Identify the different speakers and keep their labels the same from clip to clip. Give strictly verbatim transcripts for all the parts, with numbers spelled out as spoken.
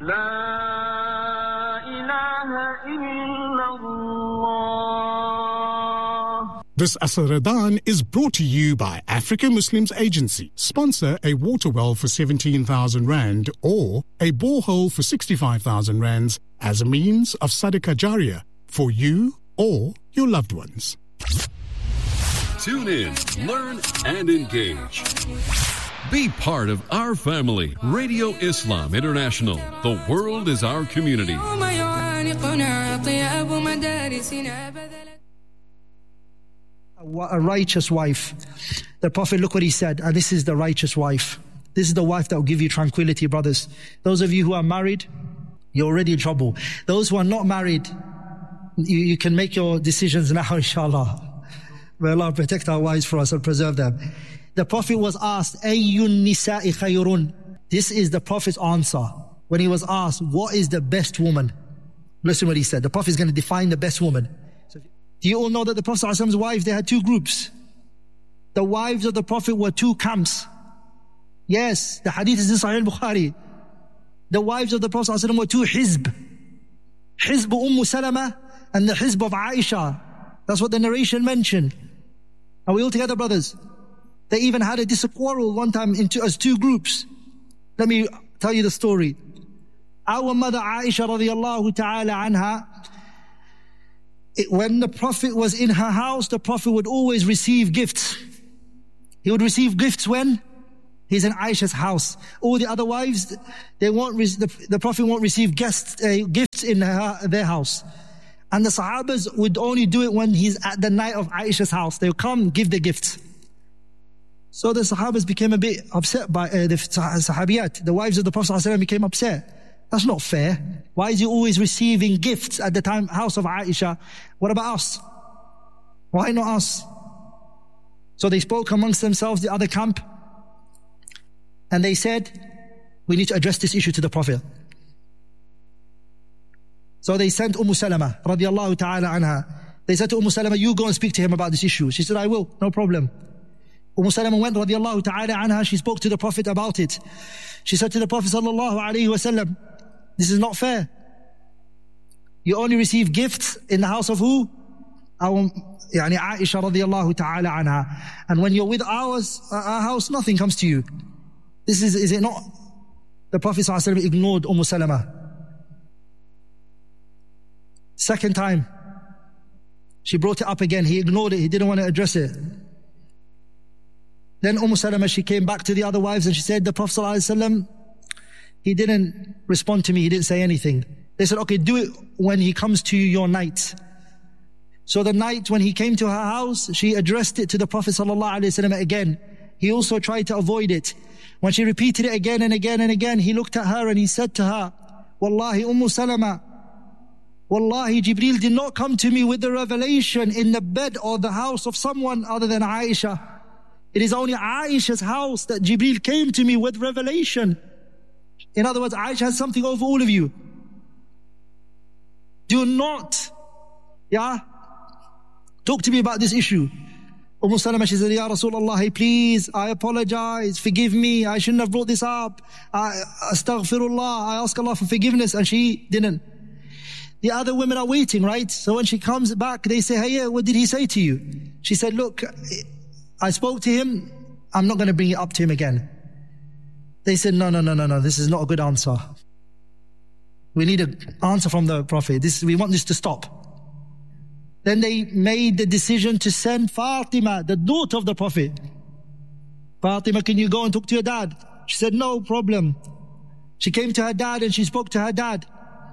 Speaker 1: La ilaha illallah.
Speaker 2: This Asr Ramadan is brought to you by African Muslims Agency. Sponsor a water well for seventeen thousand rand or a borehole for sixty-five thousand rands as a means of Sadaqah Jariyah for you or your loved ones.
Speaker 3: Tune in, learn, and engage. Be part of our family. Radio Islam International. The world is our community.
Speaker 4: A righteous wife. The Prophet, look what he said, and this is the righteous wife. This is the wife that will give you tranquility, brothers. Those of you who are married, you're already in trouble. Those who are not married, you, you can make your decisions now, inshallah. May Allah protect our wives for us and preserve them. The Prophet was asked, Ayyun nisa'i khayrun. This is the Prophet's answer. When he was asked, what is the best woman? Listen what he said. The Prophet is going to define the best woman. So, do you all know that the Prophet's wives, they had two groups? The wives of the Prophet were two camps. Yes, the hadith is in Sahih al-Bukhari. The wives of the Prophet were two hizb. Hizb Umm Salama and the hizb of Aisha. That's what the narration mentioned. Are we all together, brothers? They even had a quarrel one time into as two groups. Let me tell you the story. Our mother Aisha radiallahu ta'ala anha, it, when the Prophet was in her house, the Prophet would always receive gifts. He would receive gifts when he's in Aisha's house. All the other wives, they won't. Re- the, the Prophet won't receive guests, uh, gifts in her, their house. And the Sahabas would only do it when he's at the night of Aisha's house. They would come give the gifts. So the Sahabas became a bit upset by uh, the Sahabiyat. The wives of the Prophet ﷺ became upset. That's not fair. Why is he always receiving gifts at the time house of Aisha? What about us? Why not us? So they spoke amongst themselves, the other camp, and they said, we need to address this issue to the Prophet. So they sent Umm Salama radiallahu ta'ala anha. They said to Umm Salama, you go and speak to him about this issue. She said, I will, no problem. Umm Salama went radiallahu ta'ala anha. She spoke to the Prophet about it. She said to the Prophet sallallahu alayhi wa sallam, this is not fair. You only receive gifts in the house of who? Our, yani Aisha radiallahu ta'ala anha. And when you're with ours, our house, nothing comes to you. This is, is it not? The Prophet sallallahu alayhi wa sallam ignored Umm Salama. Second time, she brought it up again. He ignored it. He didn't want to address it. Then Umm Salama, she came back to the other wives and she said, the Prophet ﷺ, he didn't respond to me. He didn't say anything. They said, okay, do it when he comes to your night. So the night when he came to her house, she addressed it to the Prophet ﷺ again. He also tried to avoid it. When she repeated it again and again and again, he looked at her and he said to her, Wallahi, Umm Salama, Wallahi, Jibreel did not come to me with the revelation in the bed or the house of someone other than Aisha. It is only Aisha's house that Jibreel came to me with revelation. In other words, Aisha has something over all of you. Do not, yeah, talk to me about this issue. Umm Salama, she said, Ya Rasulullah, please, I apologize, forgive me, I shouldn't have brought this up. I, astaghfirullah, I ask Allah for forgiveness, and she didn't. The other women are waiting, right? So when she comes back, they say, hey, what did he say to you? She said, look, I spoke to him, I'm not going to bring it up to him again. They said, no, no, no, no, no, this is not a good answer. We need an answer from the Prophet. This, we want this to stop. Then they made the decision to send Fatima, the daughter of the Prophet. Fatima, can you go and talk to your dad? She said, no problem. She came to her dad and she spoke to her dad.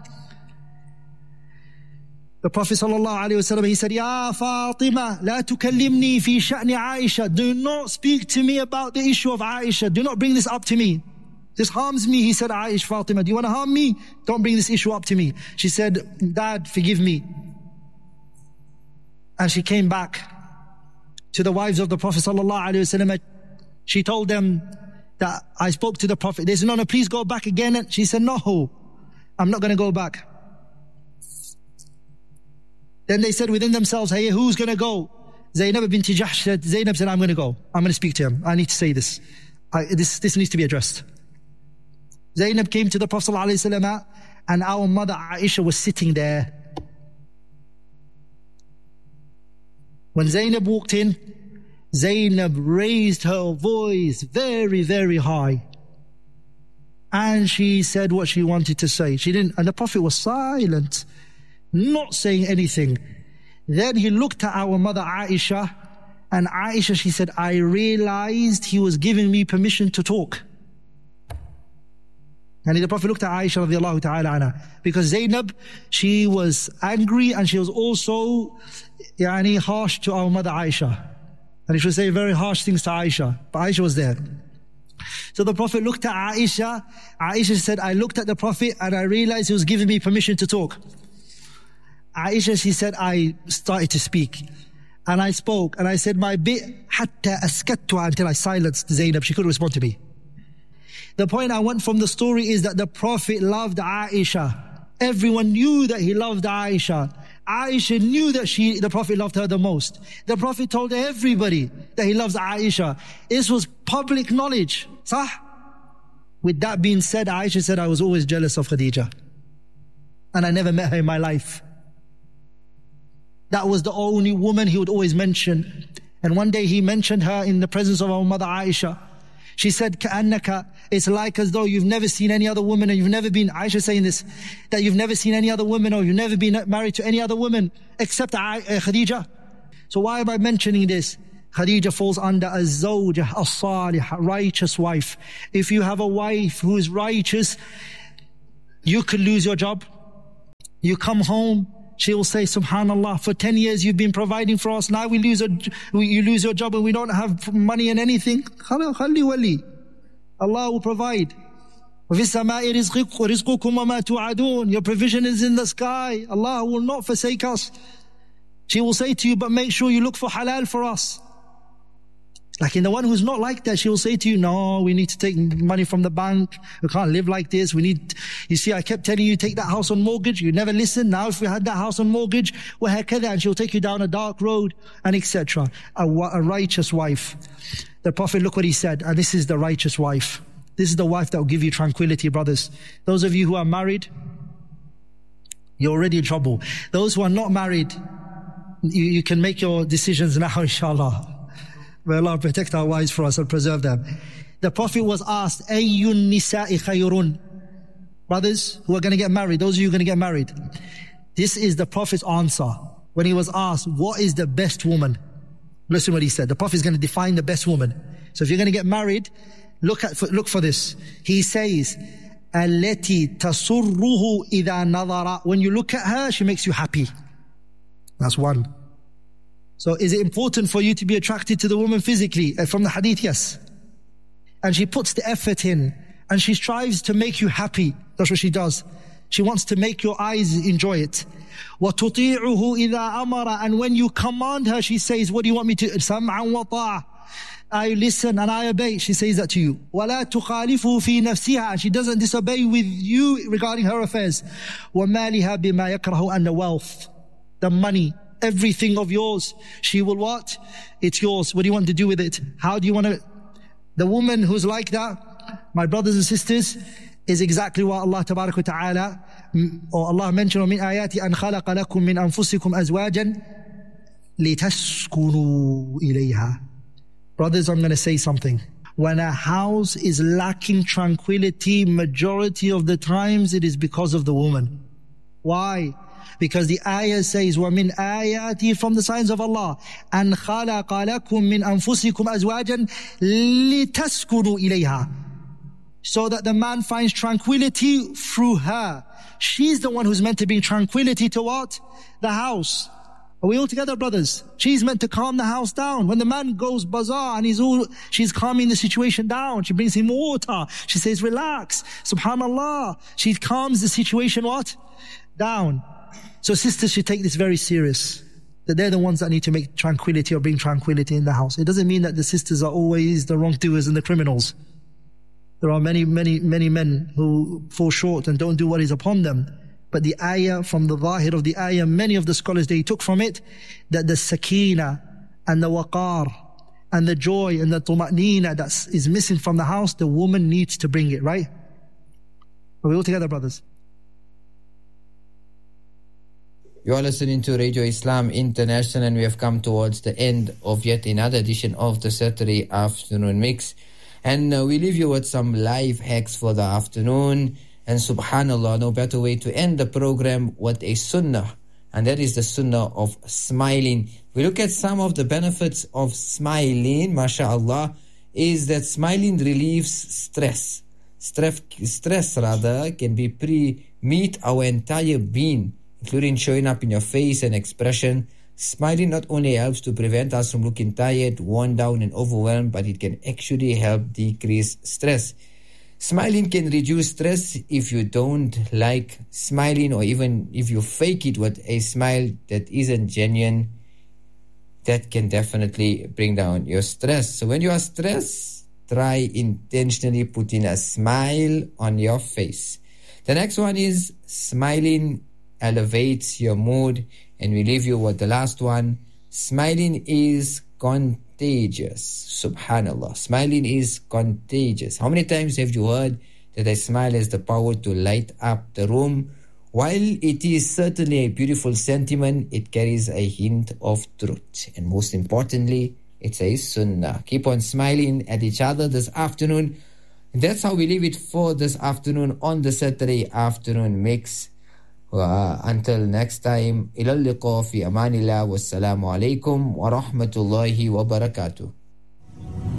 Speaker 4: The Prophet sallallahu alaihi wasallam, he said, Ya Fatima, la tukallimni fi sha'ni Aisha. Do not speak to me about the issue of Aisha. Do not bring this up to me. This harms me. He said, Aisha, Fatima, do you want to harm me? Don't bring this issue up to me. She said, Dad, forgive me. And she came back to the wives of the Prophet sallallahu alaihi wasallam. She told them that I spoke to the Prophet. They said, no, no, please go back again. And she said, no, I'm not going to go back. Then they said within themselves, hey, who's going to go? Zainab bint Jahsh said, Zainab said, I'm going to go. I'm going to speak to him. I need to say this. I, this. This needs to be addressed. Zainab came to the Prophet ﷺ, and our mother Aisha was sitting there. When Zainab walked in, Zainab raised her voice very, very high. And she said what she wanted to say. She didn't, and the Prophet was silent, not saying anything. Then he looked at our mother Aisha, and Aisha, she said, I realized he was giving me permission to talk. And the Prophet looked at Aisha radiallahu ta'ala anha, because Zainab, she was angry and she was also yani, harsh to our mother Aisha. And he should say very harsh things to Aisha, but Aisha was there. So the Prophet looked at Aisha. Aisha said, I looked at the Prophet and I realized he was giving me permission to talk. Aisha, she said, I started to speak. And I spoke and I said my bit, hatta askattuha, until I silenced Zainab. She couldn't respond to me. The point I want from the story is that the Prophet loved Aisha. Everyone knew that he loved Aisha. Aisha knew that she, the Prophet loved her the most. The Prophet told everybody that he loves Aisha. This was public knowledge. Sah? With that being said, Aisha said, I was always jealous of Khadija. And I never met her in my life. That was the only woman he would always mention. And one day he mentioned her in the presence of our mother Aisha. She said, كَأَنَّكَ, it's like as though you've never seen any other woman, and you've never been, Aisha saying this, that you've never seen any other woman, or you've never been married to any other woman except Khadija. So why am I mentioning this? Khadija falls under a zawjah, a salih, righteous wife. If you have a wife who is righteous, you could lose your job. You come home, she will say, Subhanallah, for ten years you've been providing for us. Now we lose a, you lose your job and we don't have money and anything. Khalli wali. Allah will provide. Your provision is in the sky. Allah will not forsake us. She will say to you, but make sure you look for halal for us. Like in the one who's not like that, she will say to you, no, we need to take money from the bank. We can't live like this. We need, you see, I kept telling you, take that house on mortgage. You never listen. Now if we had that house on mortgage, and she'll take you down a dark road, and et cetera. A, a righteous wife. The Prophet, look what he said, and this is the righteous wife. This is the wife that will give you tranquility, brothers. Those of you who are married, you're already in trouble. Those who are not married, you, you can make your decisions now, inshallah. May Allah protect our wives for us and preserve them. The Prophet was asked, Ayyun nisa'i khayrun. Brothers who are going to get married, those of you who are going to get married. This is the Prophet's answer. When he was asked, what is the best woman? Listen what he said. The Prophet is going to define the best woman. So if you're going to get married, look at look for this. He says, Allati tasurruhu idha nadara. When you look at her, she makes you happy. That's one. So is it important for you to be attracted to the woman physically? From the hadith, yes. And she puts the effort in, and she strives to make you happy. That's what she does. She wants to make your eyes enjoy it. وَتُطِيعُهُ إِذَا أَمَرَ. And when you command her, she says, what do you want me to? سَمْعًا وَطَاعًا. I listen and I obey. She says that to you. وَلَا تُخَالِفُهُ فِي نَفْسِهَا. And she doesn't disobey with you regarding her affairs. وَمَالِهَا بِمَا يَكْرَهُ. And the wealth, the money, everything of yours, she will what? It's yours. What do you want to do with it? How do you want to? The woman who's like that, my brothers and sisters, is exactly what Allah tabarak wa ta'ala, or Allah mentioned, وَمِنْ آيَاتِ أَنْ خَلَقَ لَكُم مِّنْ أَنفُسِكُمْ أَزْوَاجًا لِتَسْكُنُوا إِلَيْهَا. Brothers, I'm going to say something. When a house is lacking tranquility, majority of the times it is because of the woman. Why? Because the ayah says, وَمِنْ آيَاتِ, from the signs of Allah, أَنْ خَلَقَ لَكُم مِّنْ أَنفُسِكُمْ أَزْوَاجًا لِتَسْكُنُوا إِلَيْهَا. So that the man finds tranquility through her. She's the one who's meant to bring tranquility to what? The house. Are we all together, brothers? She's meant to calm the house down. When the man goes bazaar and he's all, she's calming the situation down. She brings him water. She says, relax. Subhanallah. She calms the situation what? Down. So sisters should take this very serious. That they're the ones that need to make tranquility or bring tranquility in the house. It doesn't mean that the sisters are always the wrongdoers and the criminals. There are many, many, many men who fall short and don't do what is upon them. But the ayah, from the zahir of the ayah, many of the scholars, they took from it that the sakina and the waqar and the joy and the tuma'nina that is missing from the house, the woman needs to bring it, right? Are we all together, brothers?
Speaker 5: You are listening to Radio Islam International, and we have come towards the end of yet another edition of the Saturday Afternoon Mix. And uh, we leave you with some life hacks for the afternoon. And subhanAllah, no better way to end the program with a sunnah. And that is the sunnah of smiling. We look at some of the benefits of smiling, mashallah, is that smiling relieves stress. Stress, stress rather, can be pre-meet our entire being, including showing up in your face and expression. Smiling not only helps to prevent us from looking tired, worn down, and overwhelmed, but it can actually help decrease stress. Smiling can reduce stress if you don't like smiling, or even if you fake it with a smile that isn't genuine. That can definitely bring down your stress. So when you are stressed, try intentionally putting a smile on your face. The next one is smiling elevates your mood. And we leave you with the last one. Smiling is contagious. Subhanallah. Smiling is contagious. How many times have you heard that a smile has the power to light up the room? While it is certainly a beautiful sentiment, it carries a hint of truth. And most importantly, it's a sunnah. Keep on smiling at each other this afternoon. And that's how we leave it for this afternoon on the Saturday Afternoon Mix. Uh, until next time, ila al-liqa fi amanillah, wassalamu alaikum wa rahmatullahi wa barakatuh.